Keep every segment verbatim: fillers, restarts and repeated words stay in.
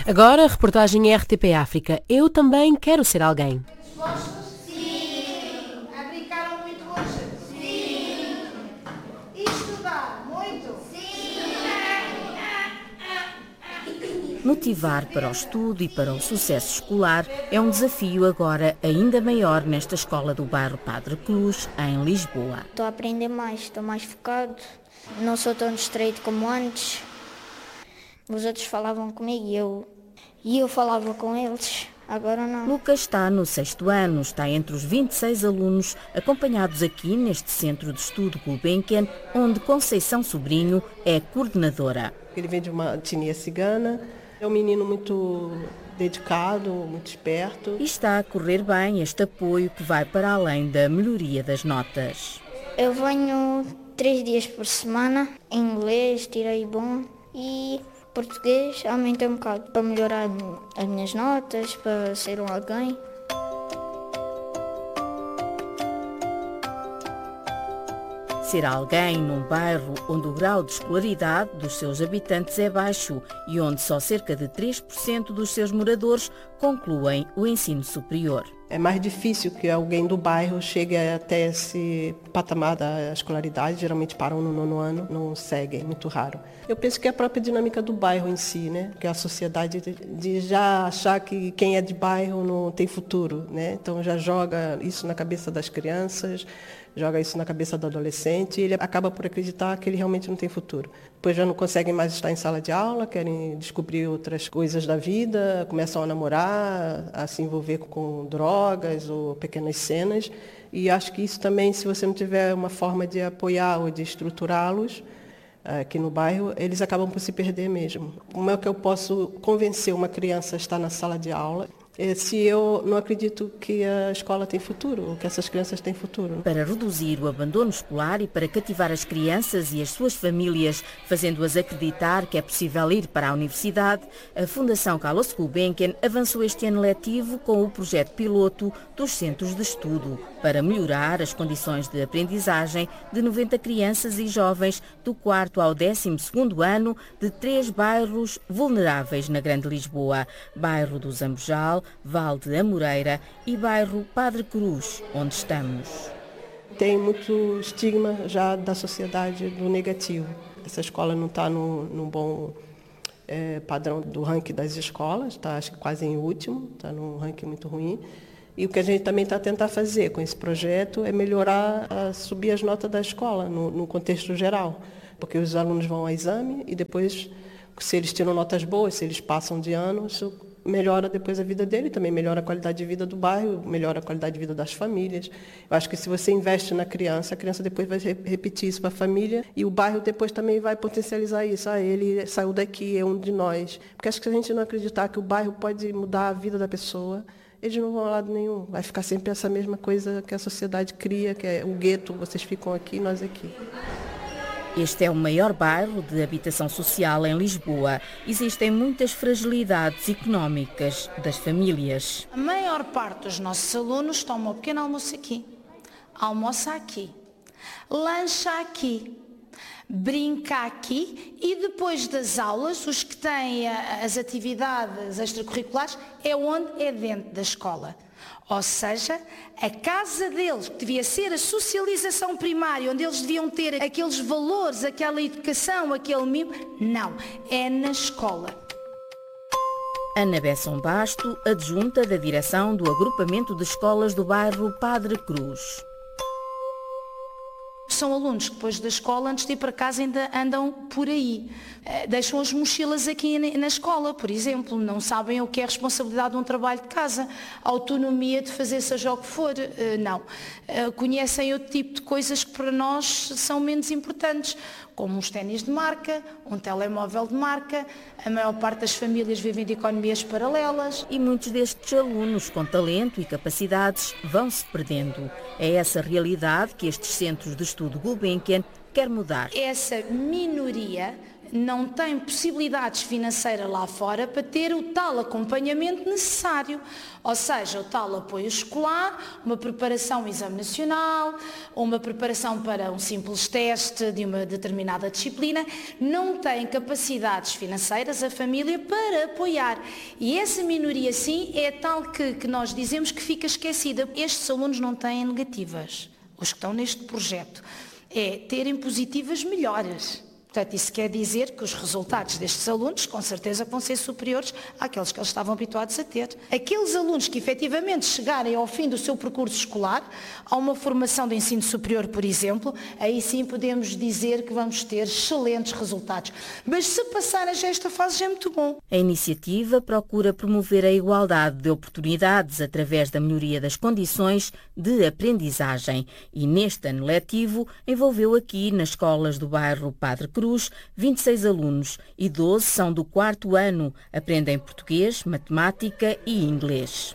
Agora, reportagem R T P África. Eu também quero ser alguém. Sim. Brincaram muito hoje? Sim. E estudar muito? Sim. Motivar para o estudo e para o sucesso escolar é um desafio agora ainda maior nesta escola do bairro Padre Cruz, em Lisboa. Estou a aprender mais, estou mais focado, não sou tão distraído como antes. Os outros falavam comigo e eu, e eu falava com eles, agora não. Lucas está no sexto ano, está entre os vinte e seis alunos acompanhados aqui neste Centro de Estudo Gulbenkian, onde Conceição Sobrinho é coordenadora. Ele vem de uma etnia cigana, é um menino muito dedicado, muito esperto. E está a correr bem este apoio que vai para além da melhoria das notas. Eu venho três dias por semana, em inglês, tirei bom e português aumentei um bocado para melhorar as minhas notas, para ser um alguém. Ser alguém num bairro onde o grau de escolaridade dos seus habitantes é baixo e onde só cerca de três por cento dos seus moradores concluem o ensino superior. É mais difícil que alguém do bairro chegue até esse patamar da escolaridade, geralmente param no nono ano, não seguem, muito raro. Eu penso que é a própria dinâmica do bairro em si, né? Que é a sociedade de, de já achar que quem é de bairro não tem futuro, né? Então já joga isso na cabeça das crianças, joga isso na cabeça do adolescente e ele acaba por acreditar que ele realmente não tem futuro. Depois já não conseguem mais estar em sala de aula, querem descobrir outras coisas da vida, começam a namorar, a se envolver com drogas ou pequenas cenas. E acho que isso também, se você não tiver uma forma de apoiar ou de estruturá-los aqui no bairro, eles acabam por se perder mesmo. Como é que eu posso convencer uma criança a estar na sala de aula se eu não acredito que a escola tem futuro, ou que essas crianças têm futuro? Para reduzir o abandono escolar e para cativar as crianças e as suas famílias, fazendo-as acreditar que é possível ir para a universidade, a Fundação Carlos Gulbenkian avançou este ano letivo com o projeto piloto dos centros de estudo, para melhorar as condições de aprendizagem de noventa crianças e jovens do quarto ao décimo segundo ano de três bairros vulneráveis na Grande Lisboa, bairro do Zambojal, Val de Amoreira e bairro Padre Cruz, onde estamos. Tem muito estigma já da sociedade do negativo. Essa escola não está no, no bom é, padrão do ranking das escolas, está acho que quase em último, está num ranking muito ruim. E o que a gente também está tentando fazer com esse projeto é melhorar, a, subir as notas da escola no, no contexto geral, porque os alunos vão ao exame e depois, se eles tiram notas boas, se eles passam de ano, isso melhora depois a vida dele, também melhora a qualidade de vida do bairro, melhora a qualidade de vida das famílias. Eu acho que se você investe na criança, a criança depois vai repetir isso para a família e o bairro depois também vai potencializar isso. Ah, ele saiu daqui, é um de nós. Porque acho que se a gente não acreditar que o bairro pode mudar a vida da pessoa, eles não vão a lado nenhum. Vai ficar sempre essa mesma coisa que a sociedade cria, que é o gueto, vocês ficam aqui, nós aqui. Este é o maior bairro de habitação social em Lisboa. Existem muitas fragilidades económicas das famílias. A maior parte dos nossos alunos toma o pequeno almoço aqui, almoça aqui, lancha aqui, brinca aqui e depois das aulas, os que têm as atividades extracurriculares, é onde é dentro da escola. Ou seja, a casa deles, que devia ser a socialização primária, onde eles deviam ter aqueles valores, aquela educação, aquele mimo, não, é na escola. Ana Besson Basto, adjunta da direção do agrupamento de escolas do bairro Padre Cruz. São alunos que depois da escola, antes de ir para casa, ainda andam por aí. Deixam as mochilas aqui na escola, por exemplo. Não sabem o que é a responsabilidade de um trabalho de casa. A autonomia de fazer seja o que for. Não. Conhecem outro tipo de coisas que para nós são menos importantes, como uns ténis de marca, um telemóvel de marca. A maior parte das famílias vivem de economias paralelas. E muitos destes alunos com talento e capacidades vão se perdendo. É essa realidade que estes centros de estudo Gulbenkian quer mudar. Essa minoria não tem possibilidades financeiras lá fora para ter o tal acompanhamento necessário, ou seja, o tal apoio escolar, uma preparação ao exame nacional, uma preparação para um simples teste de uma determinada disciplina, não tem capacidades financeiras a família para apoiar. E essa minoria, sim, é tal que, que nós dizemos que fica esquecida. Estes alunos não têm negativas, os que estão neste projeto, é terem positivas melhores. Portanto, isso quer dizer que os resultados destes alunos, com certeza, vão ser superiores àqueles que eles estavam habituados a ter. Aqueles alunos que efetivamente chegarem ao fim do seu percurso escolar, a uma formação de ensino superior, por exemplo, aí sim podemos dizer que vamos ter excelentes resultados. Mas se passarem já esta fase já é muito bom. A iniciativa procura promover a igualdade de oportunidades através da melhoria das condições de aprendizagem e neste ano letivo envolveu aqui nas escolas do bairro Padre Cruz vinte e seis alunos e doze são do quarto ano. Aprendem português, matemática e inglês.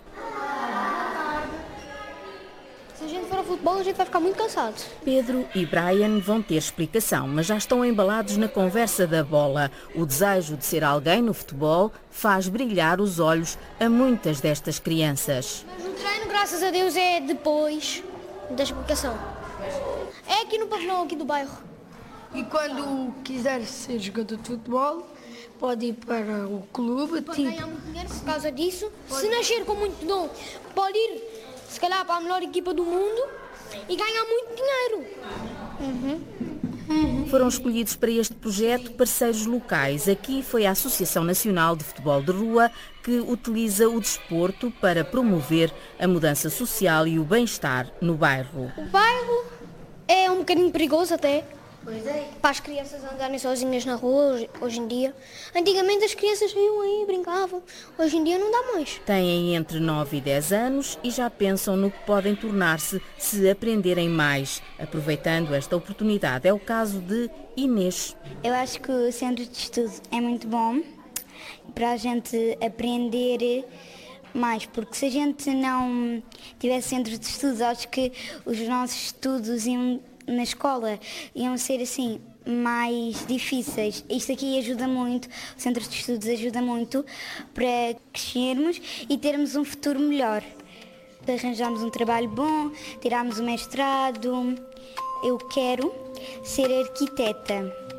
Se a gente for ao futebol, a gente vai ficar muito cansado. Pedro e Brian vão ter explicação, mas já estão embalados na conversa da bola. O desejo de ser alguém no futebol faz brilhar os olhos a muitas destas crianças. Mas o treino, graças a Deus, é depois da explicação. É aqui no pavilhão aqui do bairro. E quando quiser ser jogador de futebol, pode ir para o clube. Pode tipo... ganhar muito dinheiro por causa disso. Pode. Se nascer com muito dom, pode ir, se calhar, para a melhor equipa do mundo e ganhar muito dinheiro. Uhum. Uhum. Foram escolhidos para este projeto parceiros locais. Aqui foi a Associação Nacional de Futebol de Rua que utiliza o desporto para promover a mudança social e o bem-estar no bairro. O bairro é um bocadinho perigoso até. Pois é. Para as crianças andarem sozinhas na rua hoje, hoje em dia. Antigamente as crianças iam aí, brincavam. Hoje em dia não dá mais. Têm entre nove e dez anos e já pensam no que podem tornar-se se aprenderem mais, aproveitando esta oportunidade. É o caso de Inês. Eu acho que o centro de estudo é muito bom para a gente aprender mais, porque se a gente não tivesse centro de estudo, acho que os nossos estudos iam na escola iam ser assim mais difíceis. Isto aqui ajuda muito, o centro de estudos ajuda muito para crescermos e termos um futuro melhor, para arranjarmos um trabalho bom, tirarmos o mestrado. Eu quero ser arquiteta.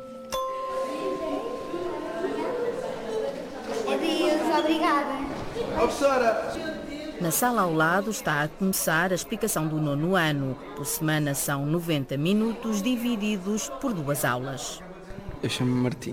Adeus, obrigada. Professora! Na sala ao lado está a começar a explicação do nono ano. Por semana são noventa minutos divididos por duas aulas. Eu chamo-me Martim.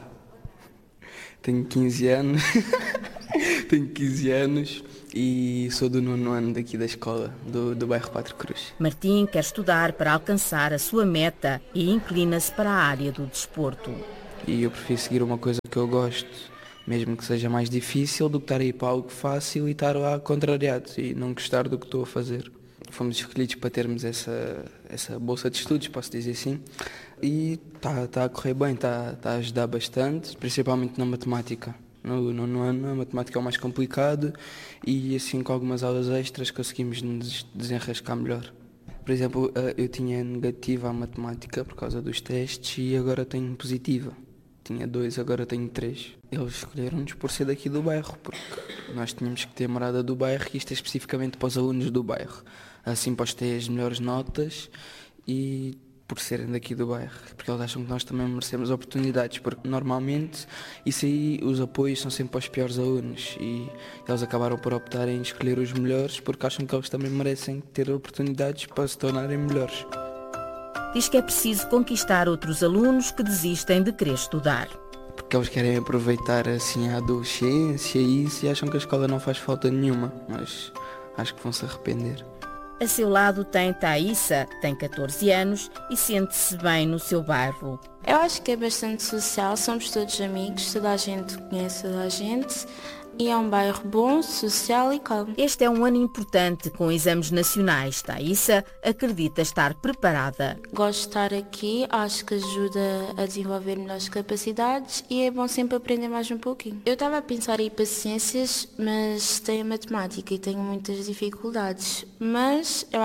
Tenho quinze anos. Tenho quinze anos e sou do nono ano daqui da escola, do, do bairro Padre Cruz. Martim quer estudar para alcançar a sua meta e inclina-se para a área do desporto. E eu prefiro seguir uma coisa que eu gosto, mesmo que seja mais difícil, do que estar aí para algo fácil e estar lá contrariado e não gostar do que estou a fazer. Fomos escolhidos para termos essa, essa bolsa de estudos, posso dizer assim, e está tá a correr bem, está tá a ajudar bastante, principalmente na matemática. No nono ano a matemática é o mais complicado e assim com algumas aulas extras conseguimos nos desenrascar melhor. Por exemplo, eu tinha negativa a matemática por causa dos testes e agora tenho positiva. Tinha dois, agora tenho três. Eles escolheram-nos por ser daqui do bairro, porque nós tínhamos que ter morada do bairro e isto é especificamente para os alunos do bairro. Assim para ter as melhores notas e por serem daqui do bairro, porque eles acham que nós também merecemos oportunidades, porque normalmente isso aí, os apoios são sempre para os piores alunos e eles acabaram por optar em escolher os melhores porque acham que eles também merecem ter oportunidades para se tornarem melhores. Diz que é preciso conquistar outros alunos que desistem de querer estudar. Porque eles querem aproveitar assim a adolescência e isso e acham que a escola não faz falta nenhuma, mas acho que vão se arrepender. A seu lado tem Thaísa, tem catorze anos e sente-se bem no seu bairro. Eu acho que é bastante social, somos todos amigos, toda a gente conhece toda a gente. E é um bairro bom, social e calmo. Este é um ano importante com exames nacionais. Thaísa acredita estar preparada. Gosto de estar aqui, acho que ajuda a desenvolver melhores capacidades e é bom sempre aprender mais um pouquinho. Eu estava a pensar em ir para ciências, mas tenho matemática e tenho muitas dificuldades. Mas eu acho que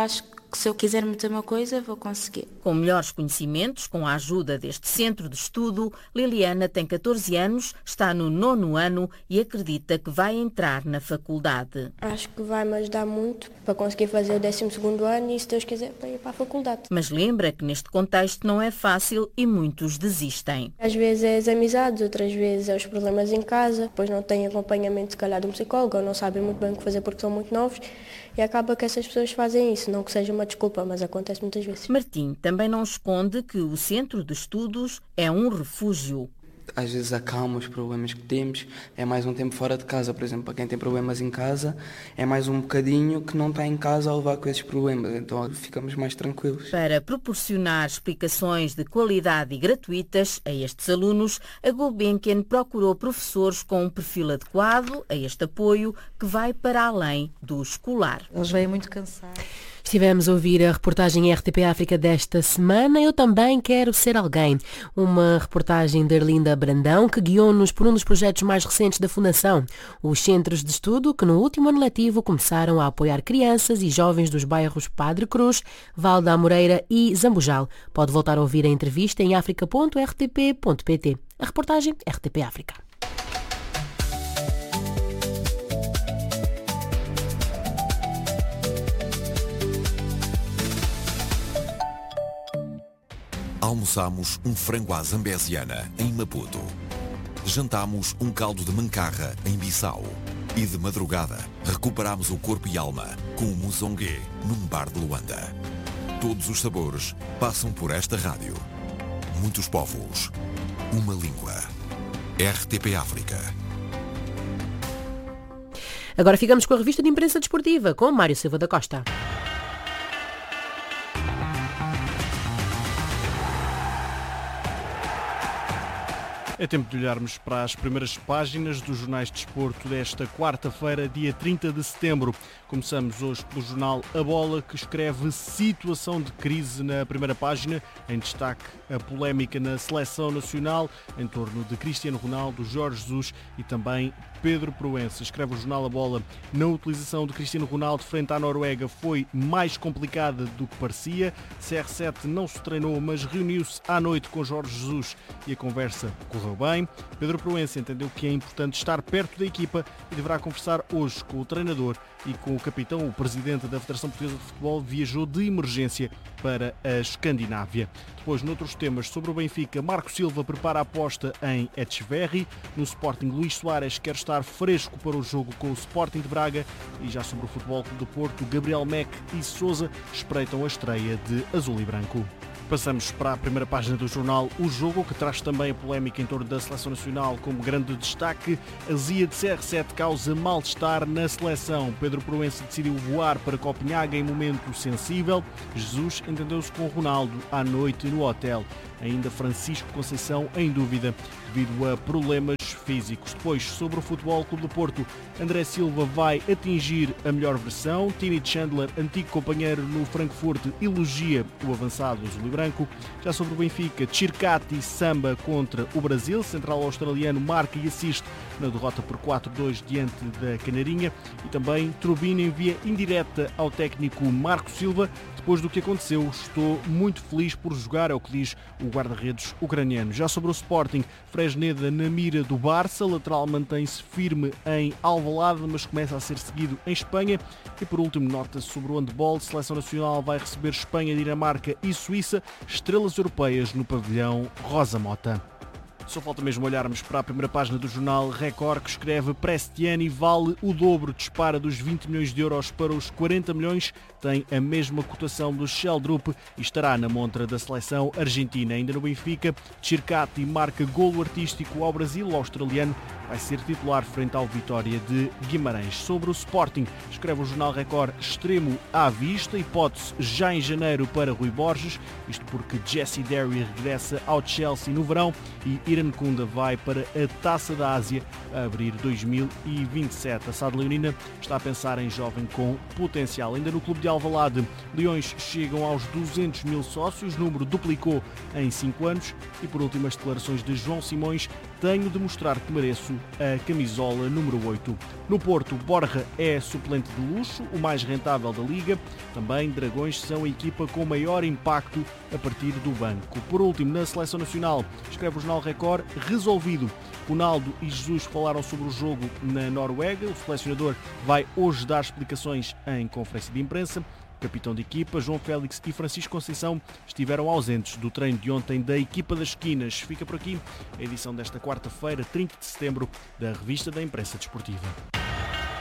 que se eu quiser meter uma coisa, vou conseguir. Com melhores conhecimentos, com a ajuda deste centro de estudo, Liliana tem catorze anos, está no nono ano e acredita que vai entrar na faculdade. Acho que vai me ajudar muito para conseguir fazer o décimo segundo ano e, se Deus quiser, para ir para a faculdade. Mas lembra que neste contexto não é fácil e muitos desistem. Às vezes é as amizades, outras vezes é os problemas em casa, depois não têm acompanhamento, se calhar, de um psicólogo, ou não sabem muito bem o que fazer porque são muito novos, e acaba que essas pessoas fazem isso, não que seja uma desculpa, mas acontece muitas vezes. Martim também não esconde que o centro de estudos é um refúgio. Às vezes acalma os problemas que temos, é mais um tempo fora de casa, por exemplo, para quem tem problemas em casa, é mais um bocadinho que não está em casa a levar com esses problemas, então ficamos mais tranquilos. Para proporcionar explicações de qualidade e gratuitas a estes alunos, a Gulbenkian procurou professores com um perfil adequado a este apoio que vai para além do escolar. Eles vêm muito cansados. Estivemos a ouvir a reportagem R T P África desta semana. Eu também quero ser alguém. Uma reportagem de Arlinda Brandão que guiou-nos por um dos projetos mais recentes da Fundação. Os centros de estudo que no último ano letivo começaram a apoiar crianças e jovens dos bairros Padre Cruz, Val da Amoreira e Zambujal. Pode voltar a ouvir a entrevista em africa ponto r t p ponto p t. A reportagem R T P África. Almoçamos um frango à zambesiana, em Maputo. Jantámos um caldo de mancarra, em Bissau. E de madrugada, recuperámos o corpo e alma com o muzongue, num bar de Luanda. Todos os sabores passam por esta rádio. Muitos povos, uma língua. R T P África. Agora ficamos com a revista de imprensa desportiva, com Mário Silva da Costa. É tempo de olharmos para as primeiras páginas dos jornais de desporto desta quarta-feira, dia trinta de setembro. Começamos hoje pelo jornal A Bola, que escreve situação de crise na primeira página. Em destaque, a polémica na seleção nacional em torno de Cristiano Ronaldo, Jorge Jesus e também Pedro Proença. Escreve o jornal A Bola: na utilização de Cristiano Ronaldo frente à Noruega foi mais complicada do que parecia. C R sete não se treinou, mas reuniu-se à noite com Jorge Jesus e a conversa correu bem. Pedro Proença entendeu que é importante estar perto da equipa e deverá conversar hoje com o treinador e com o capitão. O presidente da Federação Portuguesa de Futebol viajou de emergência para a Escandinávia. Depois, noutros temas, sobre o Benfica, Marco Silva prepara a aposta em Etcheverry. No Sporting, Luís Soares quer estar fresco para o jogo com o Sporting de Braga. E já sobre o Futebol Clube do Porto, Gabriel Meck e Sousa espreitam a estreia de Azul e Branco. Passamos para a primeira página do jornal O Jogo, que traz também a polémica em torno da seleção nacional como grande destaque. A azia de C R sete causa mal-estar na seleção. Pedro Proença decidiu voar para Copenhague em momento sensível. Jesus entendeu-se com Ronaldo à noite no hotel. Ainda Francisco Conceição em dúvida devido a problemas físicos. Depois, sobre o Futebol Clube do Porto, André Silva vai atingir a melhor versão. Tini Chandler, antigo companheiro no Frankfurt, elogia o avançado azul e branco. Já sobre o Benfica, Chircati samba contra o Brasil. Central australiano marca e assiste na derrota por quatro a dois diante da Canarinha. E também Trubin envia indireta ao técnico Marco Silva. Depois do que aconteceu, estou muito feliz por jogar, é o que diz o guarda-redes ucraniano. Já sobre o Sporting, Fresneda na mira do Barça, lateral mantém-se firme em Alvalade, mas começa a ser seguido em Espanha. E por último, nota sobre o handball, Seleção Nacional vai receber Espanha, Dinamarca e Suíça, estrelas europeias no pavilhão Rosa Mota. Só falta mesmo olharmos para a primeira página do jornal Record, que escreve: Prestiani vale o dobro, dispara dos vinte milhões de euros para os quarenta milhões, tem a mesma cotação do Sheldrup e estará na montra da seleção argentina. Ainda no Benfica, Chircati marca golo artístico ao Brasil. O australiano vai ser titular frente ao Vitória de Guimarães. Sobre o Sporting, escreve o jornal Record: extremo à vista, hipótese já em janeiro para Rui Borges, isto porque Jesse Derry regressa ao Chelsea no verão e Iran Kunda vai para a Taça da Ásia a abrir dois mil e vinte e sete. A S A D Leonina está a pensar em jovem com potencial. Ainda no clube de Alvalade, Leões chegam aos duzentos mil sócios, número duplicou em cinco anos. E por último, as declarações de João Simões, tenho de mostrar que mereço a camisola número oito. No Porto, Borja é suplente de luxo, o mais rentável da Liga. Também Dragões são a equipa com maior impacto a partir do banco. Por último, na Seleção Nacional, escreve o Jornal Record, resolvido. Ronaldo e Jesus falaram sobre o jogo na Noruega. O selecionador vai hoje dar explicações em conferência de imprensa. O capitão de equipa, João Félix e Francisco Conceição estiveram ausentes do treino de ontem da equipa das esquinas. Fica por aqui a edição desta quarta-feira, trinta de setembro, da Revista da Imprensa Desportiva.